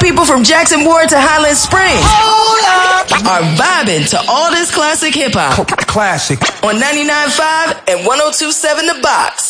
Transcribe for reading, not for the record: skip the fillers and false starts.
people from Jackson Ward to Highland Springs are vibing to all this classic hip hop. Classic. On 99.5 and 102.7 The Box.